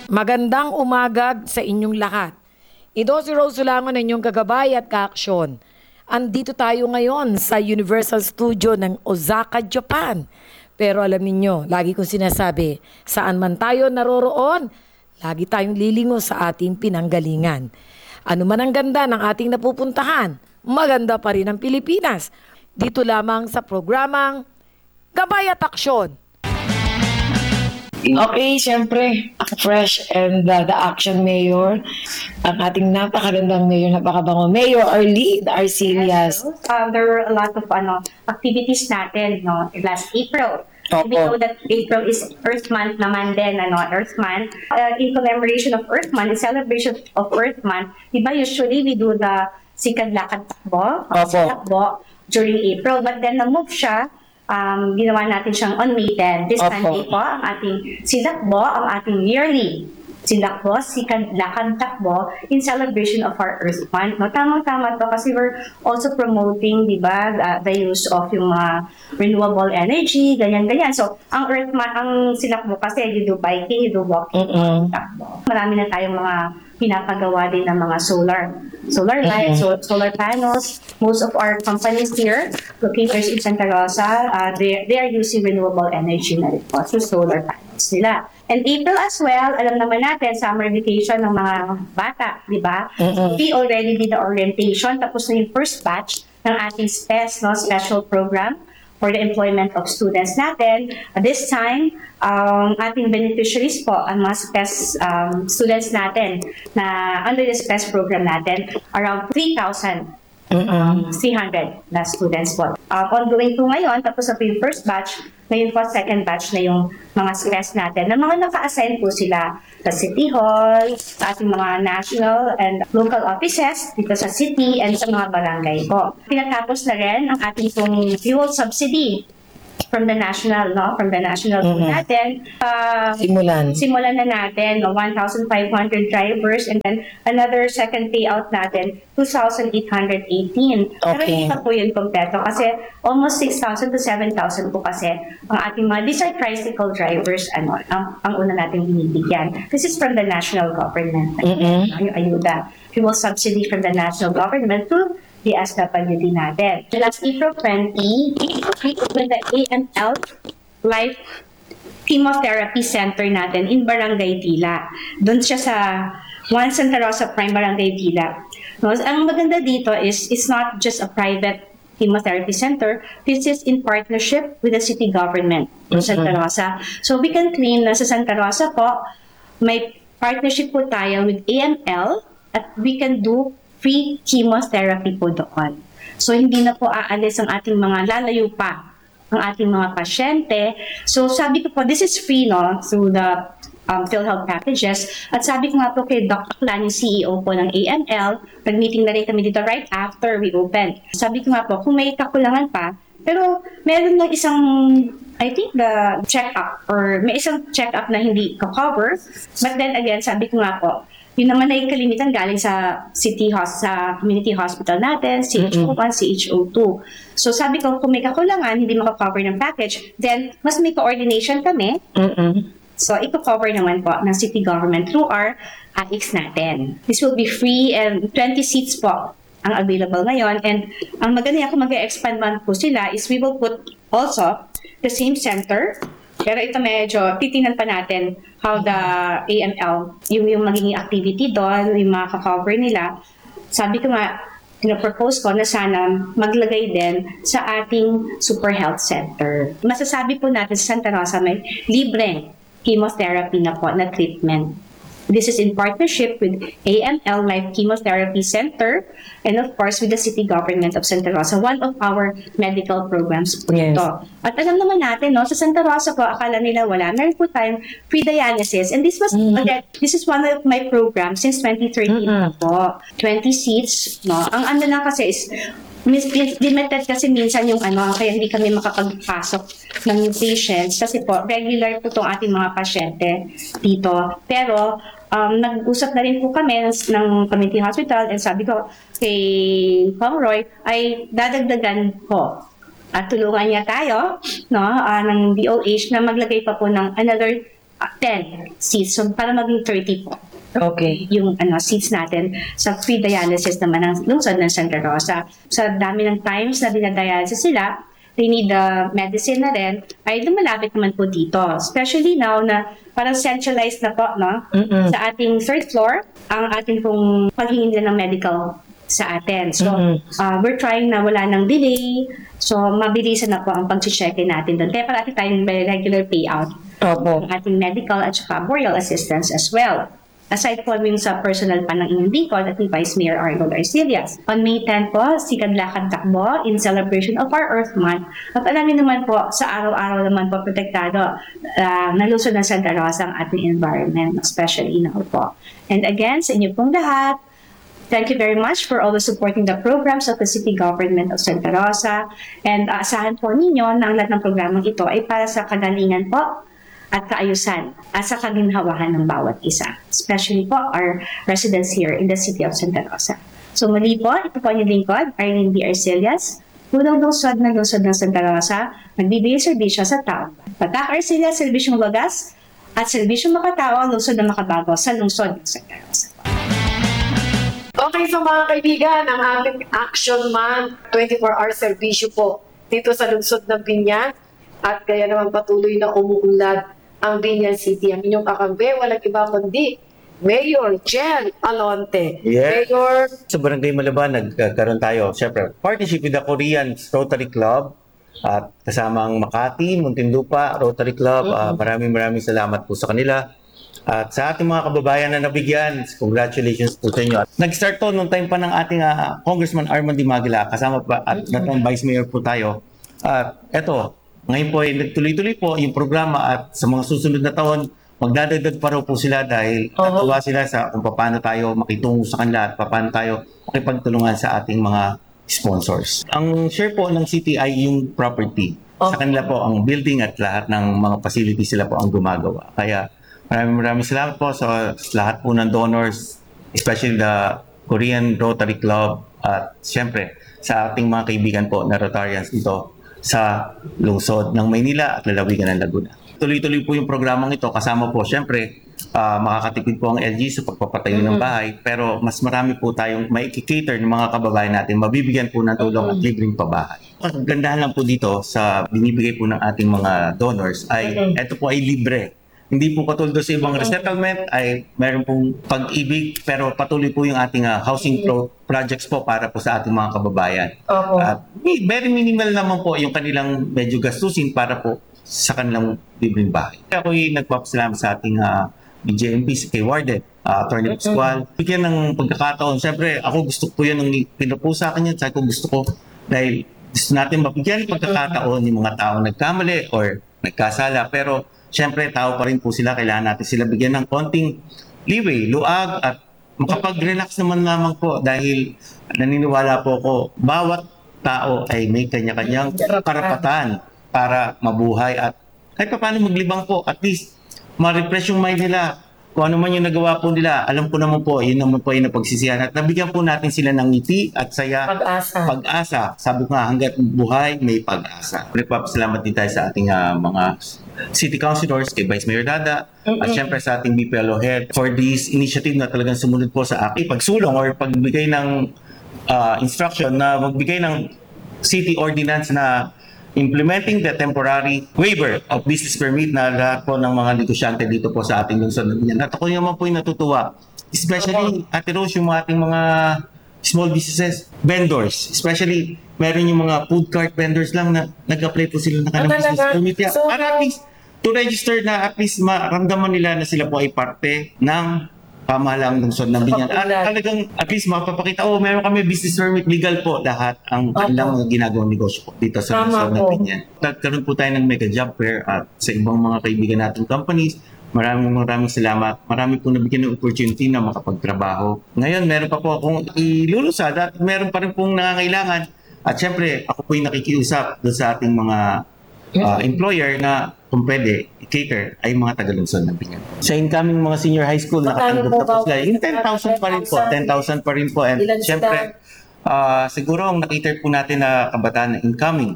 Magandang umaga sa inyong lahat. Ito si Rose Sulangon, inyong kagabay at kaaksyon. Andito tayo ngayon sa Universal Studio ng Osaka, Japan. Pero alam niyo, lagi kong sinasabi, saan man tayo naroroon, lagi tayong lilingo sa ating pinanggalingan. Ano man ang ganda ng ating napupuntahan, maganda pa rin ang Pilipinas. Dito lamang sa programang Gabay at Aksyon. Okay, siyempre, fresh and the action mayor, ang ating napakagandang mayor, napakabango, Mayor Arlene Arcillas. There were a lot of activities natin last April. Opo. We know that April is Earth Month naman din, Earth Month. In commemoration of Earth Month, in celebration of Earth Month, diba usually we do the Sikad Lakad Takbo, takbo during April, but then na-move siya. Ginawa natin siyang on May 10. This Sunday po, ang ating silakbo, ang ating yearly silakbo, Sikad Lakad Takbo, in celebration of our Earth Month. No, tamang-tama to kasi we're also promoting, di ba, the use of yung renewable energy, ganyan-ganyan. So, ang Earth Month, ang silakbo kasi, you do biking, you do walking, takbo. Marami na tayong mga pinapagawa din ng mga solar lights, solar panels. Most of our companies here, located in Santa Rosa, they are using renewable energy na rin po, so solar panels nila. And April as well, alam naman natin, summer vacation ng mga bata, di ba? We already did the orientation, tapos na yung first batch ng ating SPES, special program for the employment of students natin. At this time, ating beneficiaries po, ang mga SPES students natin na under the SPES program natin, around 3,300 na students po. Ongoing po ngayon, tapos na po yung first batch, ngayon po second batch na yung mga SPES natin, na mga naka-assign po sila sa City Hall, sa ating mga national and local offices dito sa city and sa mga barangay po. Pinatapos na rin ang ating pong fuel subsidy from the national po natin. Simulan na natin 1,500 drivers and then another second payout natin 2,818. Pero hindi pa po yun kompleto kasi almost 6,000 to 7,000 po kasi ang ating mga, these are tricycle drivers, ang una natin binibigyan. This is from the national government. Yung ayuda. Fuel subsidy from the national government to the SWD natin. Last April 20, we opened the AML Life Chemotherapy Center natin in Barangay Tila. Doon siya sa Santa Rosa Prime Barangay Tila. No, ang maganda dito is it's not just a private chemotherapy center. This is in partnership with the city government of Santa Rosa. So we can claim na sa Santa Rosa po, may partnership po tayo with AML at we can do free chemotherapy po doon. So, hindi na po aalis ang ating mga lalayo pa, ang ating mga pasyente. So, sabi ko po, this is free, through the PhilHealth packages. At sabi ko nga po kay Dr. Clan, yung CEO po ng AML, nag-meeting na rin kami dito right after we opened. Sabi ko nga po, kung may kakulangan pa, pero meron lang isang, I think, the check-up, or may isang check-up na hindi ko-cover. But then again, sabi ko nga po, yun naman ay kalimitan galing sa sa community hospital natin, CHO1, CHO2. So sabi ko, kung may kakulangan, hindi makakover ng package, then mas may coordination kami. So ito-cover naman po ng city government through our AX natin. This will be free and 20 seats po ang available ngayon. And ang maganda kung mag-expand man po sila is we will put also the same center. Pero ito medyo titingnan pa natin how the AML, yung magiging activity doon, yung mga kakover nila. Sabi ko nga, pinapropose ko na sana maglagay din sa ating Super Health Center. Masasabi po natin sa Santa Rosa may libreng chemotherapy na po na treatment. This is in partnership with AML Life Chemotherapy Center and of course with the city government of Santa Rosa, one of our medical programs po ito. At alam naman natin, sa Santa Rosa po, akala nila wala. Meron po tayong free dialysis and this was, again, this is one of my programs since 2013 na po. 20 seats, Ang ano lang kasi is, limited kasi minsan yung kaya hindi kami makapagpasok ng new patients kasi po, regular po itong ating mga pasyente dito. Pero, nag-usap na rin po kami ng community hospital and sabi ko kay Kong Roy ay dadagdagan ko at tulungan niya tayo ng DOH na maglagay pa po ng another 10 seats. So, para maging 30 po. Okay. Yung seats natin sa free dialysis naman ng lungsod ng Santa Rosa. Sa dami ng times na dinadialysis sila, they need the medicine na rin, ay lumalapit naman po dito. Especially now na parang centralized na po, no? Sa ating third floor, ang ating pong paghingi ng medical sa atin. So, we're trying na wala ng delay. So, mabilisan na po ang pag-check-in natin doon. Kaya parati tayong may regular payout ng ating medical at saka burial assistance as well. Aside po yung sa personal pa ng inyong bicol at ni Vice Mayor Arnold Arcillas. On May 10 po, Sikad Lakad Takbo in celebration of our Earth Month. At alam niyo naman po, sa araw-araw naman po protektado na lungsod ng Santa Rosa ang ating environment, especially now po. And again, sa inyo pong lahat, thank you very much for always supporting the programs of the City Government of Santa Rosa. And asahan po ninyo na ang lahat ng programang ito ay para sa kagalingan po at kaayusan at sa kaginhawahan ng bawat isa. Especially po our residents here in the City of Santa Rosa. So muli po, ito po ang inyong lingkod, Arlene B. Arcillas, punong lungsod ng Santa Rosa, nagbibigay serbisyo sa tao. Patak Arcillas, serbisyong wagas, at serbisyong makatao, lungsod na makabago sa lungsod ng Santa Rosa. Okay, so mga kaibigan, ang ating Action Month, 24-hour servisyo po dito sa lungsod ng Biñan. At kaya naman patuloy na umuunlad ang Biñan City. Ang inyong kakampi, walang iba kundi Mayor Jel Alonte. Yeah. Mayor, Sa Barangay Malaban, nagkaroon tayo, syempre, partnership with the Korean Rotary Club at kasama ang Makati, Muntinlupa Rotary Club. Maraming salamat po sa kanila. At sa ating mga kababayan na nabigyan, congratulations po sa inyo. Nag-start to noong time pa ng ating Congressman Armand Dimagila, kasama pa at natong Vice Mayor po tayo. At eto, ngayon po ay nagtuloy-tuloy po yung programa at sa mga susunod na taon, magdadagdag pa raw po sila dahil natuwa sila sa kung paano tayo makitungo sa kanila at paano tayo makipagtulungan sa ating mga sponsors. Ang share po ng city ay yung property. Sa kanila po ang building at lahat ng mga facilities sila po ang gumagawa. Kaya maraming salamat po sa lahat po ng donors, especially the Korean Rotary Club at siyempre sa ating mga kaibigan po na Rotarians dito sa lungsod ng Maynila at lalawigan ng Laguna. Tuloy-tuloy po yung programang ito. Kasama po, syempre, makakatipid po ang LG sa pagpapatayo ng bahay. Pero mas marami po tayong may cater ng mga kababayan natin. Mabibigyan po ng tulong at libreng pabahay. Ang gandahan lang po dito sa binibigay po ng ating mga donors ay ito po ay libre. Hindi po katulad sa ibang resettlement ay meron pong pag-ibig pero patuloy po yung ating housing projects po para po sa ating mga kababayan. Very minimal naman po yung kanilang medyo gastusin para po sa kanilang libreng bahay. Ako yung nagpapasalamat sa ating BJMP, kay Warden, Attorney Pascual. Bigyan ng pagkakataon. Siyempre, ako gusto ko yan nung pinupo sa akin yan. Sabi ko gusto ko dahil gusto natin mabigyan ng pagkakataon yung mga taong nagkamali or nagkasala. Pero siyempre, tao pa rin po sila. Kailangan natin sila bigyan ng konting leeway, luag, at makapag-relax naman lamang po dahil naniniwala po ako, bawat tao ay may kanya-kanyang karapatan para mabuhay at kahit pa paano maglibang po. At least, ma-refresh yung mind nila. Kung ano man yung nagawa po nila, alam ko naman po, yun naman po yung napagsisihan. At nabigyan po natin sila ng ngiti at saya. Pag-asa. Sabi ko nga, hanggat buhay, may pag-asa. Nagpapasalamat din tayo sa ating mga city councilors, kay Vice Mayor Dada, at syempre sa ating BPLO head for this initiative na talagang sumunod po sa aking pagsulong or pagbigay ng instruction na magbigay ng city ordinance na implementing the temporary waiver of business permit na lahat po ng mga negosyante dito po sa ating lungsod. At ako naman po yung natutuwa. Especially, Ate Rose, yung ating mga small businesses, vendors. Especially, meron yung mga food cart vendors lang na nag-apply po sila ng kanilang business permit. So, para at least, to register na at least maramdaman nila na sila po ay parte ng pamahalaang lungsod ng Biñan. At talagang at least mapapakita, meron kami business permit, legal po lahat ang kanilang mga ginagawang negosyo po dito sa lungsod ng Biñan. Nagkaroon po tayo ng mega job fair at sa ibang mga kaibigan nating companies. Maraming salamat. Marami po nabigyan ng opportunity na makapagtrabaho. Ngayon, meron pa po akong ilulusad at meron pa rin pong nangangailangan. At syempre, ako po yung nakikiusap doon sa ating mga employer na kung pwede, cater ay mga tagalungsod ng Biñan. Sa incoming mga senior high school, nakatanggap na po sila. Yung 10,000 pa rin po. 10,000 pa rin po. And syempre, siguro ang nakiter po natin na kabataan na incoming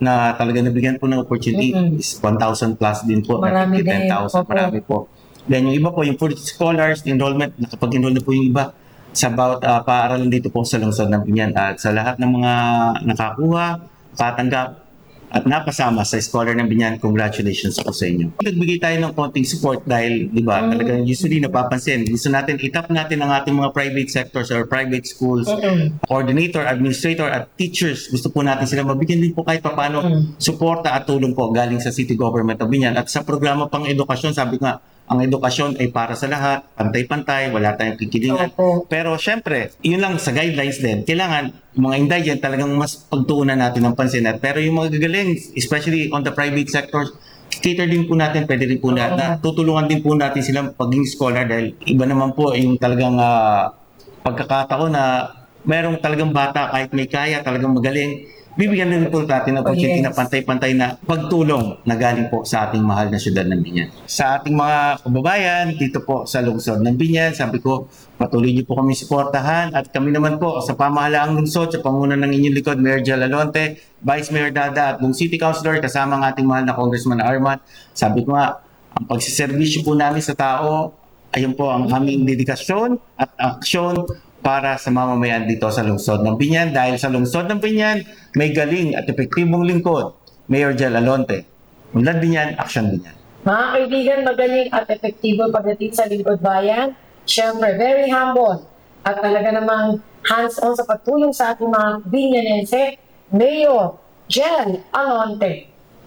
na talaga nabigyan po ng opportunity is 1,000 plus din po. Marami din. 10,000, Opo. marami po. Then yung iba po, yung for scholars, enrollment, nakapag-enroll na po yung iba sa bawat paaralan dito po sa lungsod ng Binyan. At sa lahat ng mga nakakuha, nakatanggap, at napasama sa scholar ng Binyan, congratulations po sa inyo. Nagbigay tayo ng konting support dahil, di ba, talagang usually napapansin, gusto natin, itap natin ang ating mga private sectors or private schools, coordinator, administrator, at teachers. Gusto po natin sila mabigyan din po kahit paano suporta at tulong po galing sa City Government of Binyan. At sa programa pang edukasyon, sabi ko nga, ang edukasyon ay para sa lahat, pantay-pantay, wala tayong kikilingan. Opo. Pero syempre, yun lang sa guidelines din. Kailangan, yung mga indigent talagang mas pagtuunan natin ng pansin. Pero yung mga gagaling, especially on the private sector, cater din po natin, pwede rin po na tutulungan din po natin silang paging scholar dahil iba naman po yung talagang pagkakataon na merong talagang bata kahit may kaya, talagang magaling. Bibigyan din po natin ng opportunity na pantay-pantay na pagtulong na galing po sa ating mahal na syudad ng Binyan. Sa ating mga kababayan dito po sa lungsod ng Binyan, sabi ko, patuloy niyo po kami suportahan at kami naman po sa pamahalaang lungsod, sa panguna ng inyong likod, Mayor Jel Alonte, Vice Mayor Dada at buong City Councilor, kasama ang ating mahal na Congressman Arman. Sabi ko nga, ang pagsiservisyo po namin sa tao, ayun po ang aming dedikasyon at aksyon para sa mamamayan dito sa lungsod ng Binyan. Dahil sa lungsod ng Binyan, may galing at epektibong lingkod, Mayor Jel Alonte. Unlad Binyan, action Binyan. Mga kaibigan, magaling at epektibo pagdating sa lingkod bayan. Siyempre, very humble at talaga namang hands-on sa pagtulong sa ating mga Binyanense, Mayor Jel Alonte.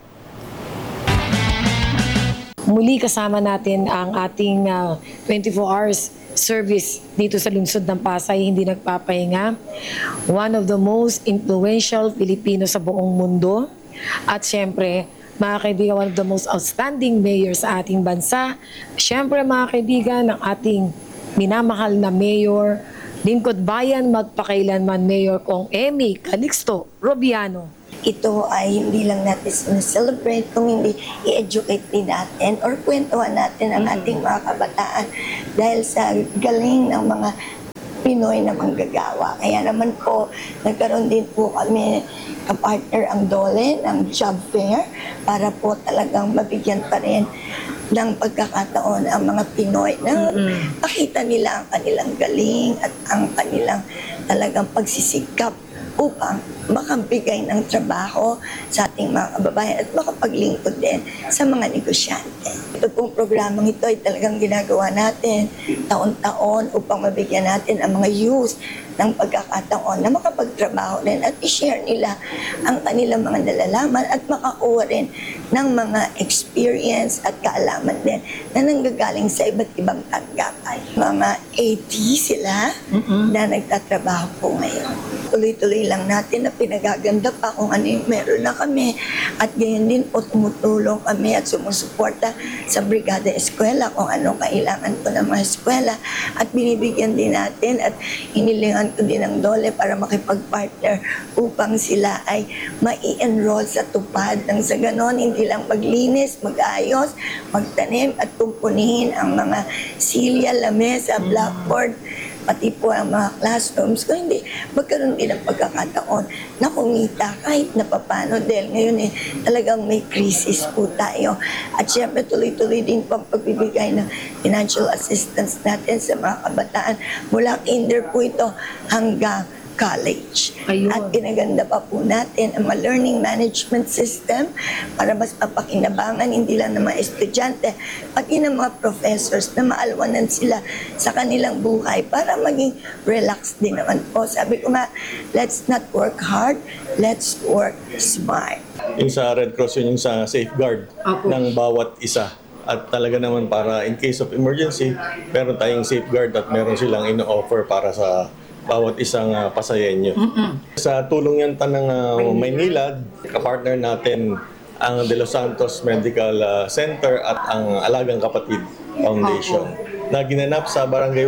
Muli kasama natin ang ating 24 hours service dito sa lungsod ng Pasay, hindi nagpapahinga. One of the most influential Filipino sa buong mundo. At syempre, mga kaibigan, one of the most outstanding mayor sa ating bansa. Syempre, mga kaibigan, ang ating minamahal na mayor, lingkod bayan magpakailanman, Mayor Kong Emmy Calixto Robiano. Ito ay hindi lang natin sineselebrate, kung hindi i-educate din natin or kwentuhan natin ang ating mga kabataan dahil sa galing ng mga Pinoy na manggagawa. Kaya naman po, nagkaroon din po kami kapartner ang DOLE ng job fair para po talagang mabigyan pa rin ng pagkakataon ang mga Pinoy na pakita nila ang kanilang galing at ang kanilang talagang pagsisikap upang makabigay ng trabaho sa ating mga kababayan at makapaglingkod din sa mga negosyante. Ito pong programang ito ay talagang ginagawa natin taon-taon upang mabigyan natin ang mga youth ng pagkakataon na makapagtrabaho rin at i-share nila ang kanilang mga nalalaman at makakuha rin ng mga experience at kaalaman din na nanggagaling sa iba't ibang tanggapan. Mga 80 sila na nagtatrabaho po ngayon. Tuloy-tuloy lang natin na pinagaganda pa kung ano yung meron na kami at gayon din po tumutulong kami at sumusuporta sa Brigada Eskwela kung anong kailangan po ng mga eskwela at binibigyan din natin at hinilingan ko din ng DOLE para makipag-partner upang sila ay mai-enroll sa tupad nang sa ganon hindi lang maglinis, mag-ayos, magtanim at kumpunihin ang mga silya, lamesa, blackboard pati po ang mga classrooms, kung hindi, magkaroon din ng pagkakataon na kumita kahit na papano dahil ngayon talagang may crisis po tayo. At syempre tuloy-tuloy din po ang pagbibigay ng financial assistance natin sa mga kabataan mula kinder po ito hanggang college. Ayun. At pinaganda pa po natin ang mga learning management system para mas mapakinabangan hindi lang ng mga estudyante, pati ng mga professors na maalwanan sila sa kanilang buhay para maging relaxed din naman po. Sabi ko let's not work hard, let's work smart. Yung sa Red Cross, yun yung sa safeguard ng bawat isa. At talaga naman para in case of emergency, meron tayong safeguard at meron silang ino-offer para sa bawat isang pasayenyo. Sa tulong yan ng Maynilad, kapartner natin ang De Los Santos Medical Center at ang Alagang Kapatid Foundation na ginanap sa Barangay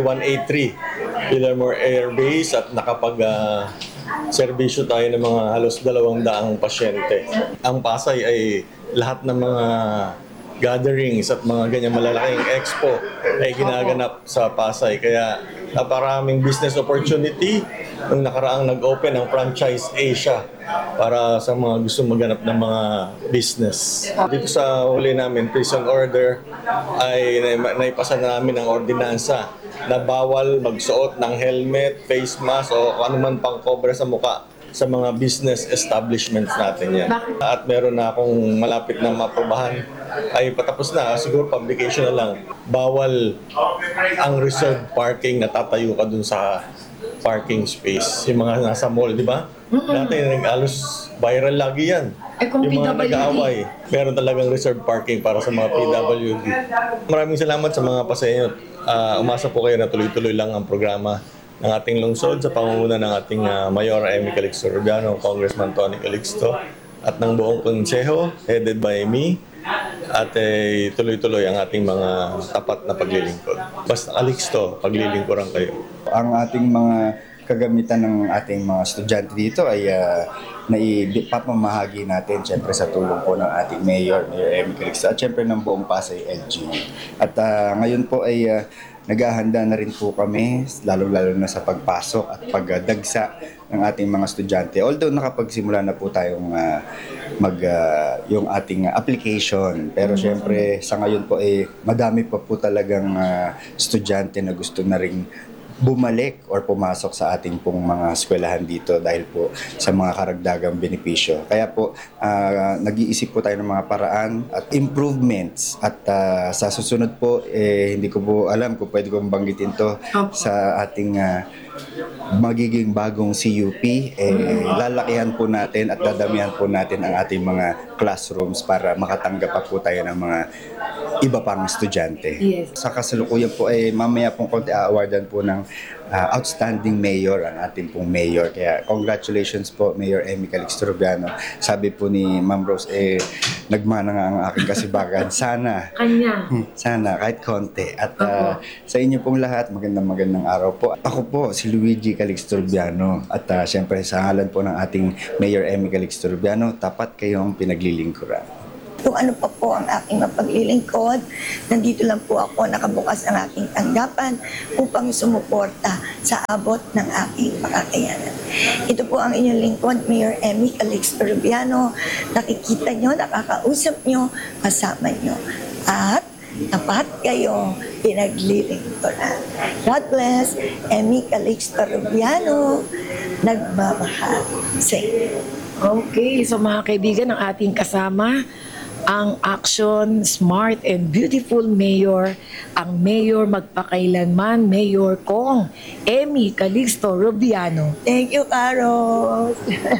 183, Villamor Air Base at serbisyo tayo ng mga halos 200 pasyente. Ang Pasay ay lahat ng mga gatherings at mga ganyan malalaking expo ay ginaganap sa Pasay. Kaya naparaming business opportunity. Nung nakaraang nag-open ang Franchise Asia para sa mga gusto maghanap ng mga business. Dito sa huli namin, prison order, ay naipasa na namin ang ordinansa na bawal magsuot ng helmet, face mask o anuman pang cover sa muka sa mga business establishments natin yan. At meron na akong malapit na maprobahan ay patapos na, siguro publication na lang. Bawal ang reserved parking na tatayo ka dun sa parking space. Yung mga nasa mall, di ba? Dati nag-alos viral lagi yan. Kung Yung mga PWD. nag-aaway, meron talagang reserved parking para sa mga PWD. Maraming salamat sa mga pasenyo. Umasa po kayo na tuloy-tuloy lang ang programa ng ating lungsod sa pangunguna ng ating Mayor Emmy Calixto Rubiano, Congressman Tony Calixto, at ng buong konseho, headed by me, at tuloy-tuloy ang ating mga tapat na paglilingkod. Basta Calixto, paglilingkuran kayo. Ang ating mga kagamitan ng ating mga estudyante dito ay naipapamahagi natin siyempre sa tulong po ng ating Mayor Emmy Calixto at siyempre ng buong Pasay LGU. At ngayon po ay naghahanda na rin po kami, lalo-lalo na sa pagpasok at pagdagsa ng ating mga estudyante. Although nakapagsimula na po tayong yung ating application. Pero syempre sa ngayon po madami pa po talagang estudyante na gusto na ring bumalik or pumasok sa ating pong mga eskwelahan dito dahil po sa mga karagdagang benepisyo. Kaya po nag-iisip po tayo ng mga paraan at improvements at sa susunod po hindi ko po alam kung pwede kong banggitin to sa ating magiging bagong CUP, lalakihan po natin at dadamihan po natin ang ating mga classrooms para makatanggap pa po tayo ng mga iba pang estudyante. Yes. Sa kasalukuyan po mamaya pong konti a-awardan po ng outstanding mayor ang ating pong mayor. Kaya congratulations po Mayor Emmy Calixto Rubiano. Sabi po ni Ma'am Rose nagmana nga ang aking kasibagan. Sana kahit konti. At sa inyo pong lahat, magandang araw po. Ako po si Luigi Calixto Rubiano at syempre sa ngalan po ng ating Mayor Emmy Calixto Rubiano, tapat kayong pinaglilingkuran. Kung ano pa po ang aking mapaglilingkod, nandito lang po ako, nakabukas ang aking tanggapan upang sumuporta sa abot ng aking makakayanan. Ito po ang inyong lingkod, Mayor Emmy Calixto Rubiano. Nakikita nyo, nakakausap nyo, kasama nyo. At tapat kayo pinaglilingkuran. God bless, Emmy Calixto Rubiano, nagmamahal sa inyo. Okay, so mga kaibigan, ang ating kasama, ang Action Smart and Beautiful Mayor, ang Mayor magpakailanman, Mayor Kong, Emmy Calixto Rubiano. Thank you, Carol.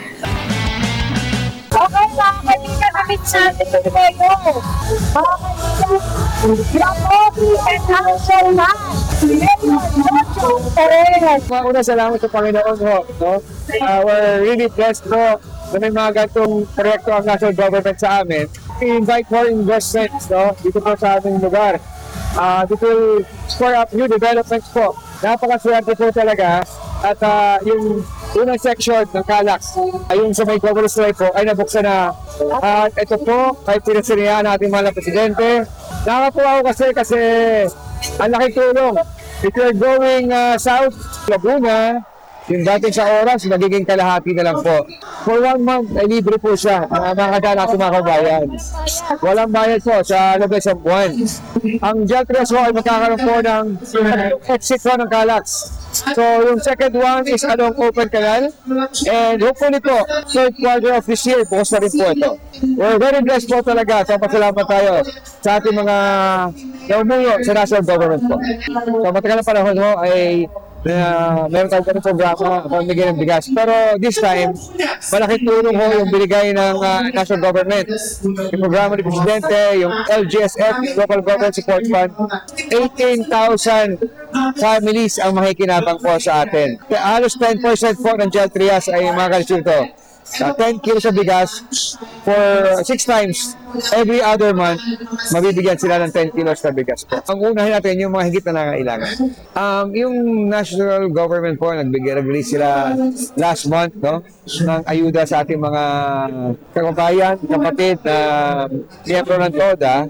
Okay, mga kaibigan, kapit sa ating kayo. Mga kaibigan, Yapobi and Council Man, Mayor Jojo Perez. Una, salamat sa Panginoon ho. No? We're really blessed po na may mga ganitong proyekto ang national government sa amin. I-invite more investments dito po sa aming lugar. This will spur up new developments po. Napakaswerte po talaga. At yung unang section ng Calax, yung sa may Governor's Drive po, ay nabuksan na. At ito po, kahit pinasinihan natin mga presidente, nakakuha ko kasi ang laking tulong. If you're going south, Laguna, yung dating sa oras, magiging kalahati na lang po. For 1 month, ay libre po siya. Mga kadala mga kabayan. Walang bayad po sa labas ng buwan. Ang J3 ay magkakaroon po ng exit po ng Calax. So, yung second one is along Open Canal. And hopefully po, third quarter of this year, bukas na rin po ito. We're very blessed po talaga. So, pasalamat tayo sa ating mga naumuyo sa national government po. So, matagal na panahon mo ay meron tayo ng programa pamigay ng bigas. Pero this time, malaking tulong ho yung binigay ng national government. Yung programa ni Presidente, yung LGSF, Local Government Support Fund, 18,000 families ang makikinabang po sa atin. Halos 10% po ng J3 ay mga kalisunto. 10 kilos sa bigas for 6 times every other month, mabibigyan sila ng 10 kilos na bigas po. Ang unahin natin yung mga higit na nangangailangan. Yung national government po, nag-release sila last month ng ayuda sa ating mga kababayan, kapatid na miyembro ng TODA.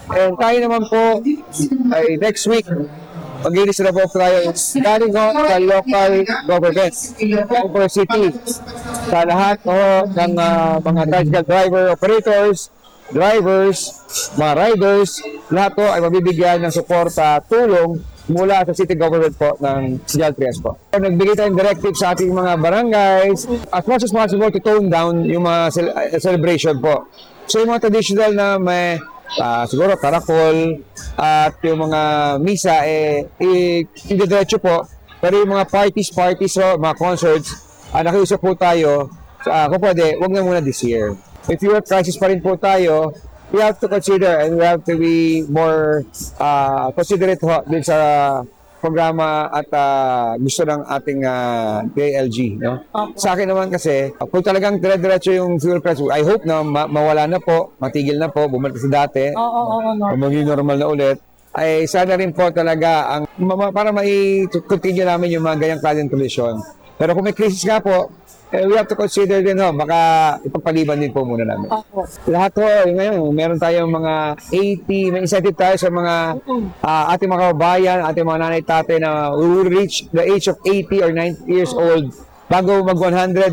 And tayo naman po ay next week, mag-inis na po tayo galing ho sa local governments, over city, sa lahat ng mga tricycle driver, operators, drivers, mga riders, lahat po ay mabibigyan ng suporta, tulong mula sa city government po ng Sigal Trias po. Nagbigay tayong directive sa ating mga barangays as much as possible to tone down yung mga celebration po. So yung mga traditional na may siguro karakol at yung mga misa diretso po. Pero yung mga parties so, mga concerts, nakiusap po tayo kung pwede, wag na muna this year. If your crisis pa rin po tayo, we have to consider and we have to be more considerate din sa programa at gusto ng ating DILG. No? Sa akin naman kasi, kung talagang dire-diretso yung fuel price, I hope na mawala na po, matigil na po, bumalik sa dati, maging normal na ulit, ay sana rin po talaga para mai-continue namin yung mga ganyang klaseng tradisyon. Pero kung may crisis nga po, we have to consider din baka ipagpaliban din po muna namin. Lahat ngayon, meron tayong mga 80, may incentive tayo sa mga ating mga kababayan, ating mga nanay-tatay na will reach the age of 80 or 90 years old bago mag-100.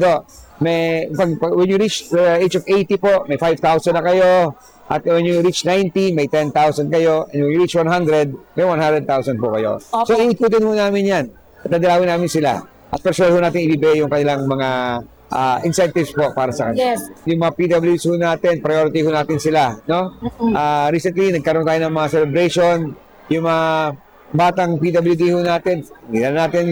When you reach the age of 80 po, may 5,000 na kayo. At when you reach 90, may 10,000 kayo. And when you reach 100, may 100,000 po kayo. So, iikutin mo namin yan. At nadalawin namin sila. At per sure natin ibibigay yung kanilang mga incentives po para sa kanila. Yes. Yung mga PWs natin, priority natin sila. No? Recently, nagkaroon tayo ng mga celebration. Yung mga batang PWD natin, nilan natin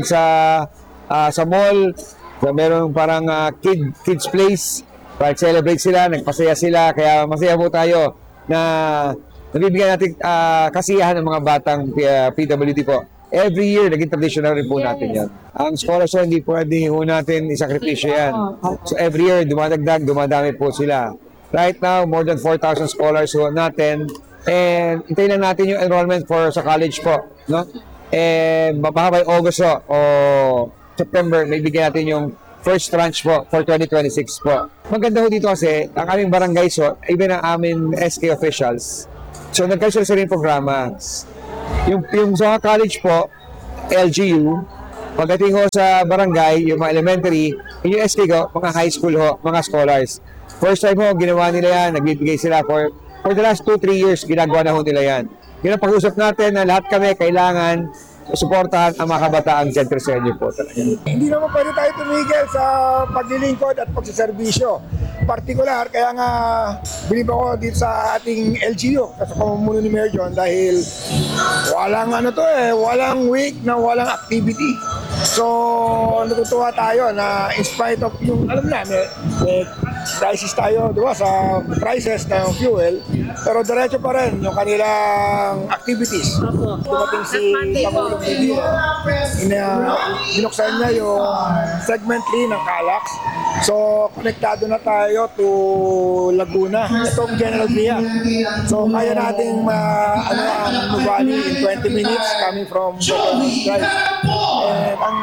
sa mall. So, merong parang kids place. Para celebrate sila, nagpasaya sila. Kaya masaya po tayo na nabibigyan natin kasiyahan ng mga batang PWD po. Every year, naging traditional rin po natin yan. Ang scholarship, hindi pwede natin isakripisyo yan. So every year, dumadami po sila. Right now, more than 4,000 scholars natin. And hintayin lang natin yung enrollment sa college po. No? And baka by August o September, naibigyan natin yung first tranche po for 2026 po. Maganda ho dito kasi, ang aming barangays even ang aming SK officials. So nagkaroon sila rin programa. Yung sa college po, LGU, pagdating ho sa barangay, yung mga elementary, yung SK mga high school mga scholars. First time ginawa nila yan, nagbibigay sila for the last 2-3 years, ginagawa na nila yan. Yun ang pag-usap natin na lahat kami kailangan suportahan ang mga kabataang center sa inyo po talaga. Hindi naman pwede tayo tumigil sa paglilingkod at pagsiservisyo. Partikular, kaya nga bilib ako dito sa ating LGU sa pamumuno ni Mayor John dahil walang walang week na walang activity. So, natutuwa tayo na in spite of yung, alam na, may crisis tayo, di ba, sa prices ng fuel, pero diretso pa rin yung kanilang activities. Dumating si Pangulong Bibi, binuksan niya yung segment 3 ng Calax. So, konektado na tayo to Laguna. Itong General Via. So, kaya natin ang Nuvali in 20 minutes coming from Government Drive. And ang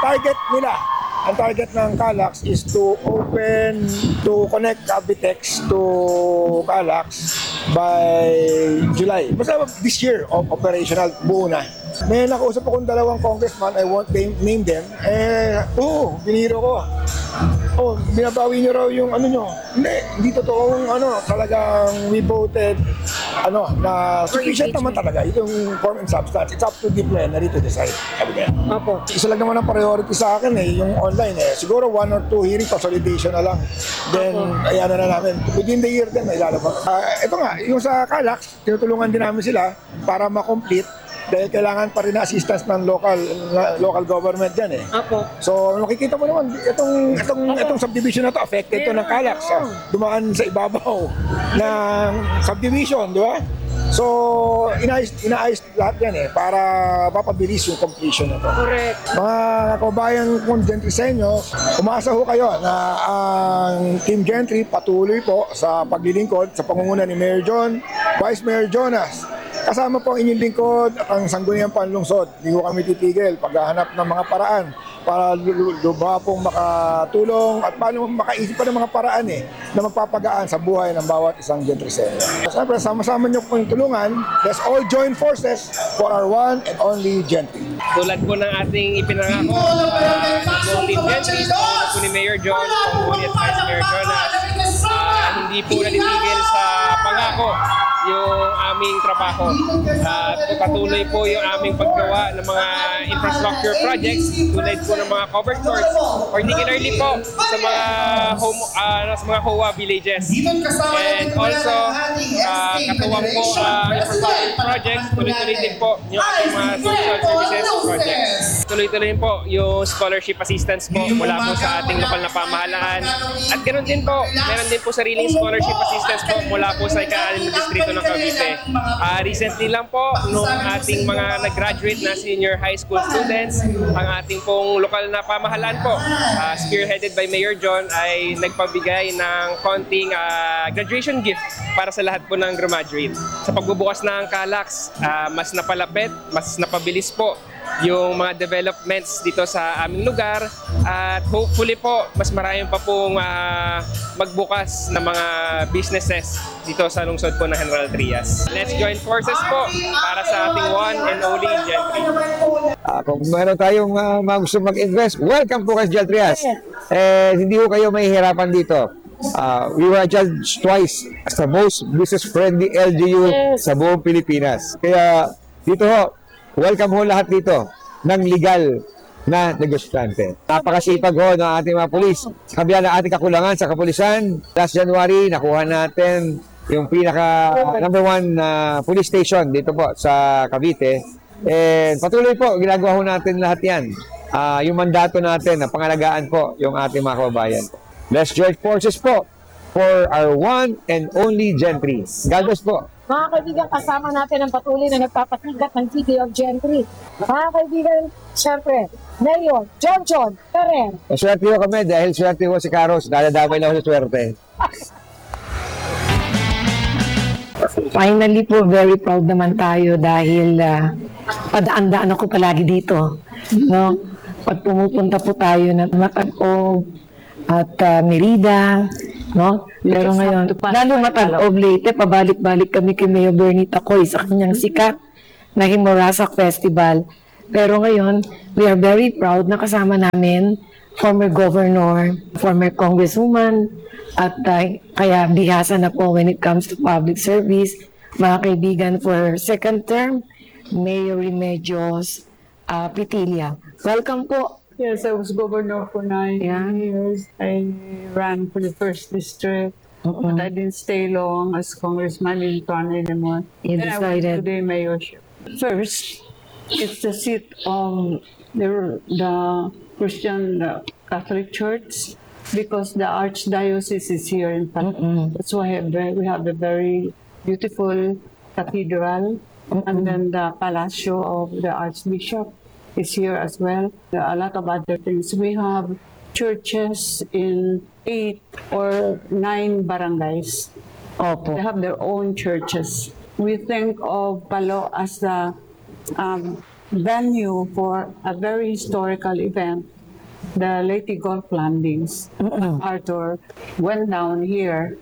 target ng Calax is to connect Cavitex to Calax by July. Basta this year, operational, buo na. May nakausap akong dalawang congressman, I won't name them. Biniro ko. Binabawi nyo raw yung nyo. Hindi totoong talagang we voted, na sufficient naman talaga. Itong form and substance. It's up to the plenary to decide. Isa lang naman ang priority sa akin yung online Siguro 1 or 2 hearing consolidation na lang. Then, ayan na namin. Within the year din, may lalabas. Ito nga, yung sa Calax, tinutulungan din namin sila para ma-complete dahil kailangan pa rin na assistance ng local government dyan So makikita mo naman itong subdivision na to affected to ng Calax. Dumaan sa ibabaw ng subdivision, di ba? So inaayos lahat yan para mapabilis yung completion na to. Correct. Mga kababayan kong Gentry sa inyo, umasa ho kayo na ang Team Gentry patuloy po sa paglilingkod sa pangunguna ni Mayor John, Vice Mayor Jonas. Kasama po ang inyong lingkod at ang Sangguniang Panlungsod. Hindi ko kami titigil paghahanap ng mga paraan para lubha pong makatulong at paano makaisip pa ng mga paraan na magpapagaan sa buhay ng bawat isang gentry senior. Siyempre, sama-sama niyo po yung tulungan. Let's all join forces for our one and only gentry. Tulad po ng ating ipinangako ng Team Gentry, sa tulad po ni Mayor John, Panguni at Vice Mayor Jonas, hindi po natitigil sa pangako yung aming trabaho. At patuloy po yung aming paggawa ng mga infrastructure projects tulad po ng mga covered courts, particularly po sa mga HOA villages. And also, katuwang po infrastructure projects, tuloy-tuloy din po yung ating mga social services projects. Tuloy-tuloy po yung scholarship assistance po mula po sa ating lokal na pamahalaan. At ganoon din po, meron din po sariling scholarship assistance po mula po sa ika-6 na distrito ng Cavite. Recently lang po, nung ating mga nag-graduate na senior high school students, ang ating pong lokal na pamahalaan po, spearheaded by Mayor John, ay nagpabigay ng konting graduation gift para sa lahat po ng graduate. Sa pagbubukas ng CALAX, mas napalapit, mas napabilis po yung mga developments dito sa aming lugar at hopefully po mas marami pa pong magbukas na mga businesses dito sa lungsod po ng General Trias. Let's join forces po para sa ating one and only Gentry. Kung meron tayong mga gusto mag-invest, welcome po kay Gentryas. Hindi ko kayo mahihirapan dito. We were judged twice as the most business-friendly LGU sa buong Pilipinas. Kaya dito ho, welcome ho lahat dito ng legal na negosyante. Napakasipag ho ng ating mga pulis. Kabila ng ating kakulangan sa kapulisan, last January, nakuha natin yung pinaka number 1 police station dito po sa Cavite. And patuloy po, ginagawa ho natin lahat yan. Yung mandato natin na pangalagaan po yung ating mga kababayan. Let's join forces po for our one and only Gentry. God bless po. Mga kaibigan, kasama natin ang patuloy na nagpapasigat ng City of Gentry. Mga kaibigan, syempre, Mayor John Ferrer. Swerte ho kami dahil swerte ho si Carlos. Dadamay lang ho sa swerte. Finally po, very proud naman tayo dahil padaan-daan ako palagi dito. No? Pag pumupunta po tayo ng Matag-Og at Merida, no? Pero ngayon, lalo Matag-Og Leyte, pabalik-balik kami kay Mayor Bernie Tacoy sa kanyang sikat na Himorasak Festival. Pero ngayon, we are very proud na kasama namin former governor, former congresswoman, at kaya bihasa na po when it comes to public service. Mga kaibigan, for second term, Mayor Remedios Pitilia. Welcome po. Yes, I was governor for 9 years. I ran for the first district, but I didn't stay long as congressman in Toronto anymore. You Then I went decided. to the mayorship. First, it's the seat of the Christian Catholic Church because the Archdiocese is here in Palawan. That's why we have a very beautiful cathedral, and then the Palacio of the Archbishop is here as well. There are a lot of other things. We have churches in 8 or 9 barangays. They have their own churches. We think of Palo as the venue for a very historical event, the Leyte Golf Landings. Arthur went down here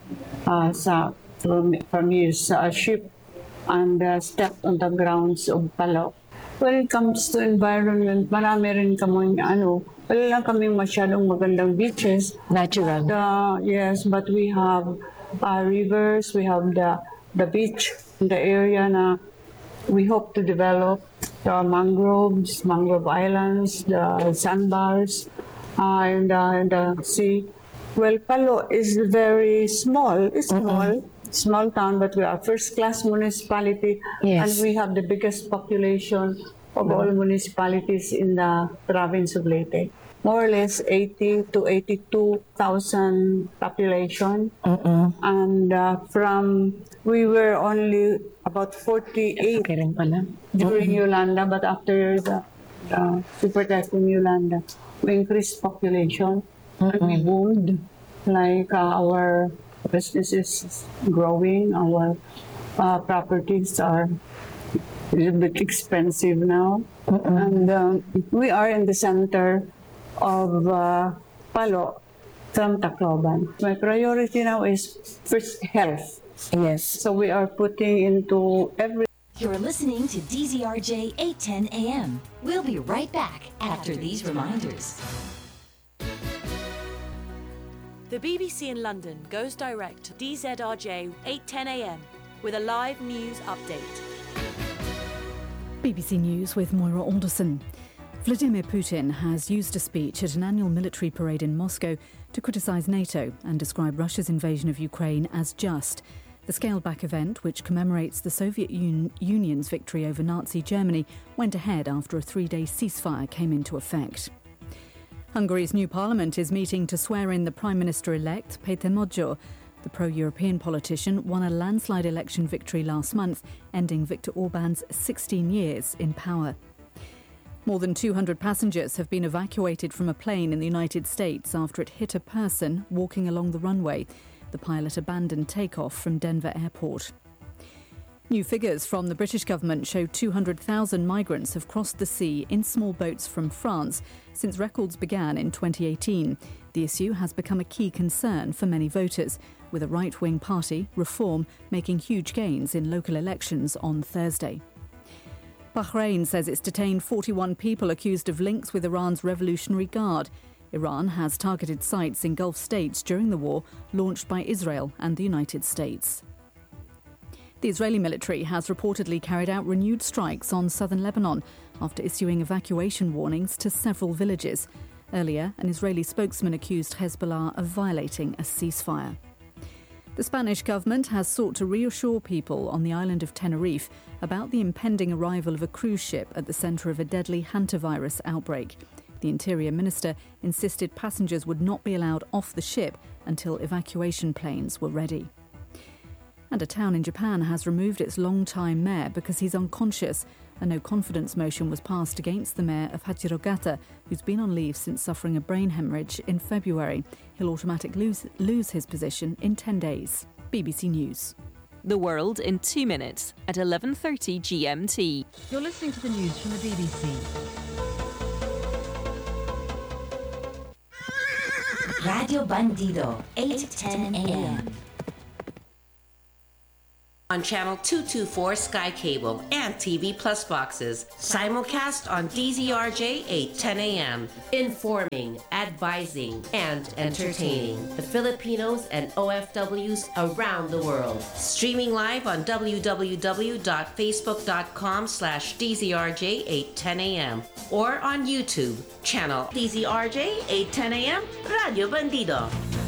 from his ship and stepped on the grounds of Palo. When it comes to environment, marami rin kaming wala lang kaming masyadong magandang beaches. Natural. Yes, but we have rivers, we have the beach in the area na we hope to develop, the mangroves, mangrove islands, the sandbars, and the sea. Well, Palo is very small. It's small town, but we are first-class municipality, and we have the biggest population of all municipalities in the province of Leyte. More or less 80 to 82,000 population. And we were only about 48 during Yolanda, but after the Super Typhoon Yolanda, we increased population and we boomed. Like our businesses growing, our properties are a little bit expensive now. And we are in the center of Palo from Tacloban. My priority now is first health. Yes. So we are putting into every. You're listening to DZRJ 810 AM. We'll be right back after these reminders. The BBC in London goes direct to DZRJ 810 AM with a live news update. BBC News with Moira Alderson. Vladimir Putin has used a speech at an annual military parade in Moscow to criticise NATO and describe Russia's invasion of Ukraine as just. The scaled-back event, which commemorates the Soviet Union's victory over Nazi Germany, went ahead after a 3-day ceasefire came into effect. Hungary's new parliament is meeting to swear in the Prime Minister-elect, Péter Magyar. The pro-European politician won a landslide election victory last month, ending Viktor Orban's 16 years in power. More than 200 passengers have been evacuated from a plane in the United States after it hit a person walking along the runway. The pilot abandoned takeoff from Denver Airport. New figures from the British government show 200,000 migrants have crossed the sea in small boats from France since records began in 2018. The issue has become a key concern for many voters, with a right-wing party, Reform, making huge gains in local elections on Thursday. Bahrain says it's detained 41 people accused of links with Iran's Revolutionary Guard. Iran has targeted sites in Gulf states during the war launched by Israel and the United States. The Israeli military has reportedly carried out renewed strikes on southern Lebanon after issuing evacuation warnings to several villages. Earlier, an Israeli spokesman accused Hezbollah of violating a ceasefire. The Spanish government has sought to reassure people on the island of Tenerife about the impending arrival of a cruise ship at the centre of a deadly hantavirus outbreak. The Interior Minister insisted passengers would not be allowed off the ship until evacuation planes were ready. And a town in Japan has removed its long-time mayor because he's unconscious. A no-confidence motion was passed against the mayor of Hachirogata, who's been on leave since suffering a brain hemorrhage in February. He'll automatically lose his position in 10 days. BBC News. The world in 2 minutes at 11:30 GMT. You're listening to the news from the BBC. Radio Bandido, 810 AM. On Channel 224 Sky Cable and TV Plus boxes. Simulcast on DZRJ 810 AM. Informing, advising, and entertaining the Filipinos and OFWs around the world. Streaming live on www.facebook.com/DZRJ 810 AM or on YouTube. Channel DZRJ 810 AM, Radio Bandido.